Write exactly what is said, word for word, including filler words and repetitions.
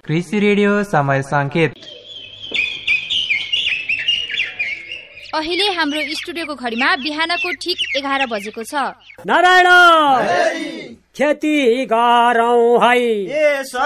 कृषि रेडियो समय संकेत। अहिले हाम्रो स्टुडियोको घडीमा बिहानको ठिक एघार बजेको छ। नारायण खेती गरौँ है।